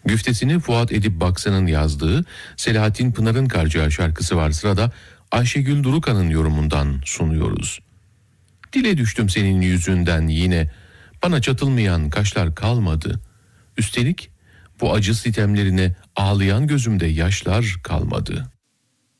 Güftesini Fuat Edip Baksan'ın yazdığı Selahattin Pınar'ın Karcağı şarkısı var sırada, Ayşegül Durukan'ın yorumundan sunuyoruz. Dile düştüm senin yüzünden yine, bana çatılmayan kaşlar kalmadı. Üstelik bu acı sitemlerine ağlayan gözümde yaşlar kalmadı.